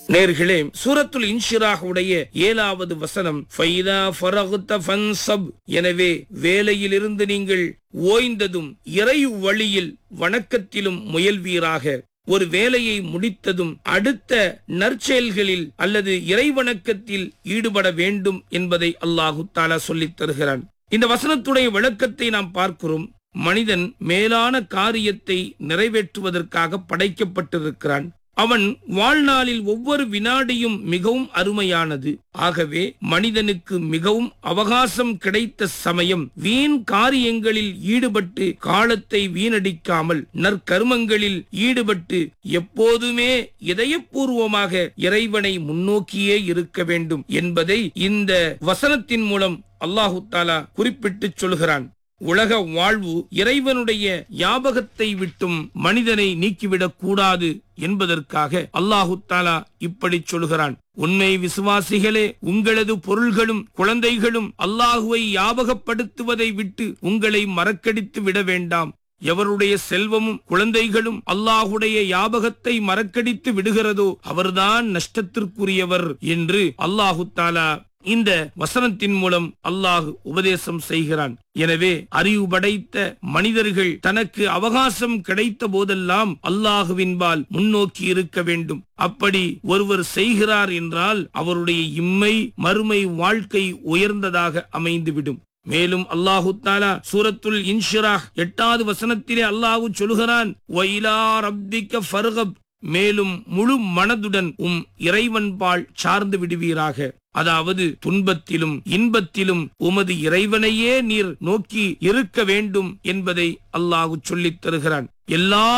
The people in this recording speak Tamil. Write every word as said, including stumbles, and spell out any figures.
நேர்களே, சூரத்துல் இன்ஷிராஹ் உடைய ஏழாவது வசனம், ஃபைதா ஃபரகுத ஃபன்சப், எனவே வேலையிலிருந்து நீங்கள் ஓய்ந்ததும் இறை வழியில் வணக்கத்திலும் முயல்வீராக. ஒரு வேலையை முடித்ததும் அடுத்த நற்செயல்களில் அல்லது இறை வணக்கத்தில் ஈடுபட வேண்டும் என்பதை அல்லாஹு தஆலா சொல்லித் தருகிறான். இந்த வசனத்துடைய விளக்கத்தை நாம் பார்க்கிறோம். மனிதன் மேலான காரியத்தை நிறைவேற்றுவதற்காக படைக்கப்பட்டிருக்கிறான். அவன் வாழ்நாளில் ஒவ்வொரு வினாடியும் மிகவும் அருமையானது. ஆகவே மனிதனுக்கு மிகவும் அவகாசம் கிடைத்த சமயம் வீண் காரியங்களில் ஈடுபட்டு காலத்தை வீணடிக்காமல் நற்கர்மங்களில் ஈடுபட்டு எப்போதுமே இதயபூர்வமாக இறைவனை முன்னோக்கியே இருக்க வேண்டும் என்பதை இந்த வசனத்தின் மூலம் அல்லாஹு தஆலா குறிப்பிட்டு சொல்கிறான். உலக வாழ்வு இறைவனுடைய ஞாபகத்தை விட்டும் மனிதனை நீக்கிவிடக் கூடாது என்பதற்காக அல்லாஹு தஆலா இப்படி சொல்கிறான். உண்மை விசுவாசிகளே, உங்களது பொருள்களும் குழந்தைகளும் அல்லாஹுவை ஞாபகப்படுத்துவதை விட்டு உங்களை மறக்கடித்து விட வேண்டாம். எவருடைய செல்வமும் குழந்தைகளும் அல்லாஹுடைய ஞாபகத்தை மறக்கடித்து விடுகிறதோ அவர்தான் நஷ்டத்திற்குரியவர் என்று அல்லாஹு தஆலா இந்த வசனத்தின் மூலம் அல்லாஹ் உபதேசம் செய்கிறான். எனவே அறிவு படைத்த மனிதர்கள் தனக்கு அவகாசம் கிடைத்த போதெல்லாம் அல்லாஹுவின்பால் முன்னோக்கி இருக்க வேண்டும். அப்படி ஒருவர் செய்கிறார் என்றால் அவருடைய இம்மை மறுமை வாழ்க்கை உயர்ந்ததாக அமைந்துவிடும். மேலும் அல்லாஹு தஆலா சூரத்துல் இன்ஷிராஹ் எட்டாவது வசனத்திலே அல்லாஹ் சொல்கிறான், வயிலா ரப்பிக ஃபர்கப், மேலும் முழு மனதுடன் உம் இறைவன்பால் சார்ந்து விடுவீராக. அதாவது துன்பத்திலும் இன்பத்திலும் உமது இறைவனையே நீர் நோக்கி இருக்க வேண்டும் என்பதை அல்லாஹ் சொல்லித் தருகிறான். எல்லா